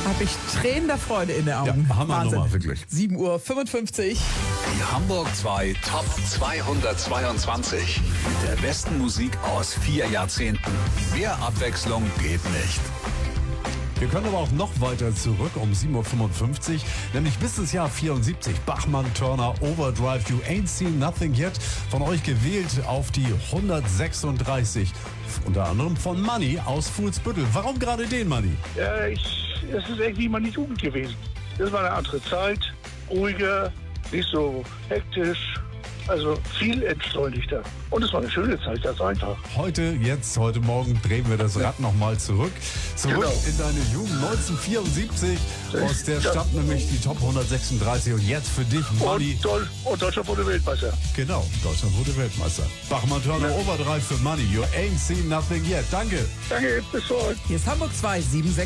Habe ich Tränen der Freude in den Augen. Ja, Hammernummer, wirklich. 7:55 Uhr. Die Hamburg 2 Top 222. Mit der besten Musik aus 4 Jahrzehnten. Mehr Abwechslung geht nicht. Wir können aber auch noch weiter zurück um 7:55 Uhr, nämlich bis ins Jahr 74. Bachmann, Turner, Overdrive, You Ain't Seen Nothing Yet. Von euch gewählt auf die 136. Unter anderem von Money aus Fuhlsbüttel. Warum gerade den Money? Ja, es ist irgendwie meine Jugend gewesen. Das war eine andere Zeit, ruhiger, nicht so hektisch, also viel entschleunigter. Und es war eine schöne Zeit, ganz einfach. Heute Morgen drehen wir das Rad nochmal zurück. Zurück Genau. in deine Jugend 1974. Aus der stammt nämlich die Top 136. Und jetzt für dich Money. Und Deutschland wurde Weltmeister. Genau, Deutschland wurde Weltmeister. Bachmann, Turner, Overdrive für Money. You ain't seen nothing yet. Danke. Danke, bis bald. Hier ist Hamburg 2, 7:56.